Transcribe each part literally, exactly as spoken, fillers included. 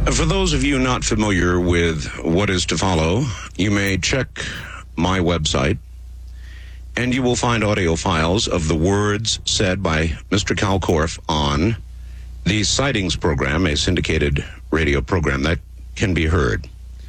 For those of you not familiar with what is to follow, you may check my website, and you will find audio files of the words said by Mister Kal Korff on the Sightings program, a syndicated radio program that can be heard.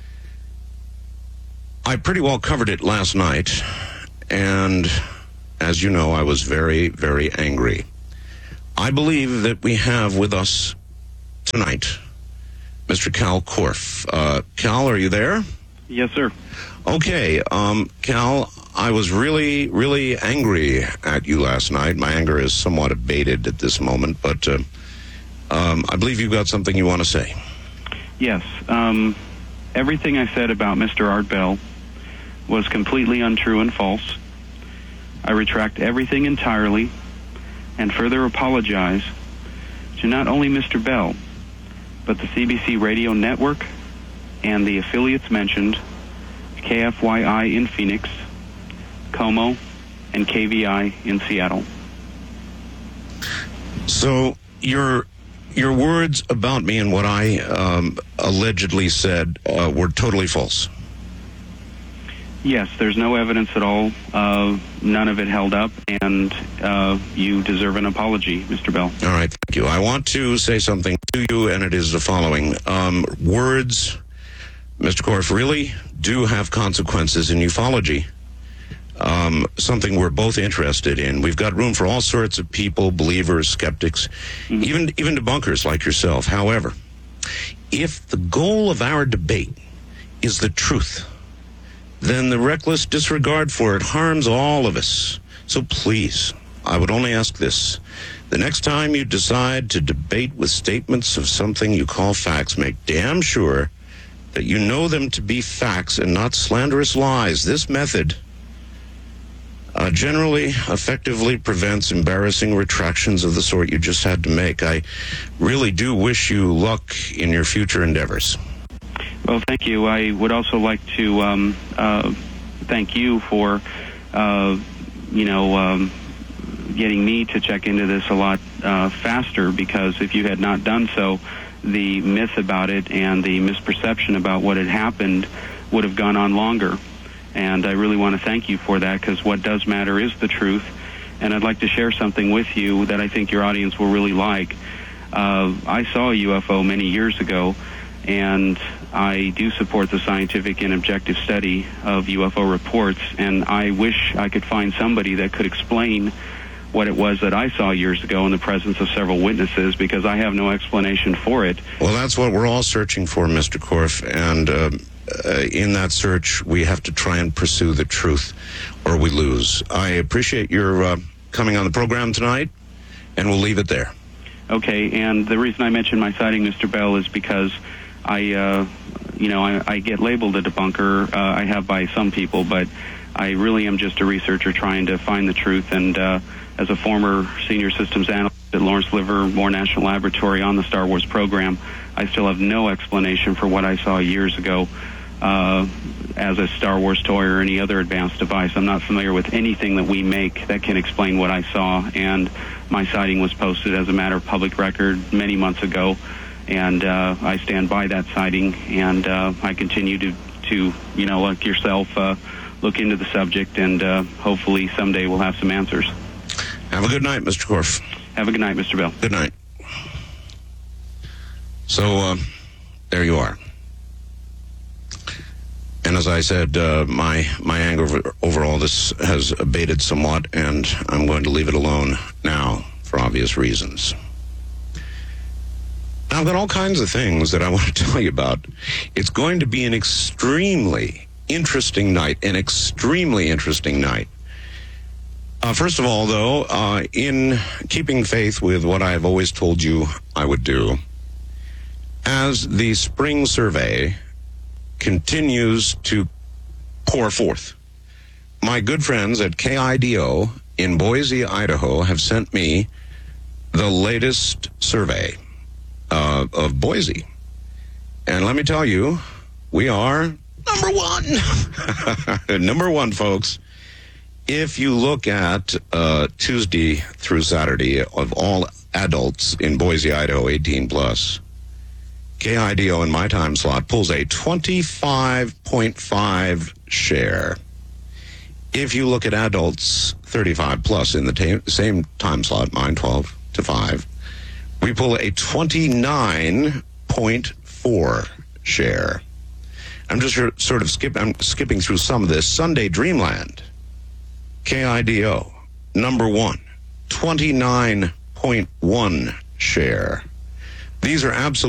I pretty well covered it last night, and as you know, I was very, very angry. I believe that we have with us tonight Mister Kal Korff. Uh, Kal, are you there? Yes, sir. Okay, um, Kal, I was really, really angry at you last night. My anger is somewhat abated at this moment, but uh, um, I believe you've got something you want to say. Yes. Um, everything I said about Mister Art Bell was completely untrue and false. I retract everything entirely and further apologize to not only Mister Bell, but the C B C radio network and the affiliates mentioned, K F Y I in Phoenix, Como, and K V I in Seattle. So your your words about me and what I um, allegedly said uh, were totally false. Yes, there's no evidence at all. Uh, none of it held up, and uh, you deserve an apology, Mister Bell. All right, thank you. I want to say something to you, and it is the following. Um, words, Mister Korff, really do have consequences in ufology. Um, something we're both interested in. We've got room for all sorts of people, believers, skeptics, mm-hmm. even even debunkers like yourself. However, if the goal of our debate is the truth, then the reckless disregard for it harms all of us. So please, I would only ask this. The next time you decide to debate with statements of something you call facts, make damn sure that you know them to be facts and not slanderous lies. This method uh, generally effectively prevents embarrassing retractions of the sort you just had to make. I really do wish you luck in your future endeavors. Well, thank you. I would also like to um, uh, thank you for, uh, you know, um, getting me to check into this a lot uh, faster, because if you had not done so, the myth about it and the misperception about what had happened would have gone on longer. And I really want to thank you for that, because what does matter is the truth. And I'd like to share something with you that I think your audience will really like. Uh, I saw a U F O many years ago, and I do support the scientific and objective study of U F O reports, and I wish I could find somebody that could explain what it was that I saw years ago in the presence of several witnesses, because I have no explanation for it. Well, that's what we're all searching for, Mister Korff, and uh, uh, in that search, we have to try and pursue the truth, or we lose. I appreciate your uh, coming on the program tonight, and we'll leave it there. Okay, and the reason I mentioned my sighting, Mister Bell, is because I, uh, you know, I, I get labeled a debunker. Uh, I have by some people, but I really am just a researcher trying to find the truth. And uh, as a former senior systems analyst at Lawrence Livermore National Laboratory on the Star Wars program, I still have no explanation for what I saw years ago uh, as a Star Wars toy or any other advanced device. I'm not familiar with anything that we make that can explain what I saw. And my sighting was posted as a matter of public record many months ago. And uh, I stand by that sighting, and uh, I continue to, to, you know, like yourself, uh, look into the subject, and uh, hopefully someday we'll have some answers. Have a good night, Mister Korff. Have a good night, Mister Bell. Good night. So, uh, there you are. And as I said, uh, my, my anger over, over all this has abated somewhat, and I'm going to leave it alone now for obvious reasons. I've got all kinds of things that I want to tell you about. It's going to be an extremely interesting night, an extremely interesting night. Uh, first of all, though, uh, in keeping faith with what I've always told you I would do, as the spring survey continues to pour forth, my good friends at K I D O in Boise, Idaho, have sent me the latest survey Uh, of Boise. And let me tell you, we are number one. Number one, folks. If you look at uh, Tuesday through Saturday of all adults in Boise, Idaho, eighteen plus, K I D O in my time slot pulls a twenty-five point five share. If you look at adults thirty-five plus in the ta- same time slot, mine twelve to five, we pull a twenty-nine point four share. I'm just sort of skip, I'm skipping through some of this. Sunday Dreamland, K I D O, number one, twenty-nine point one share. These are absolute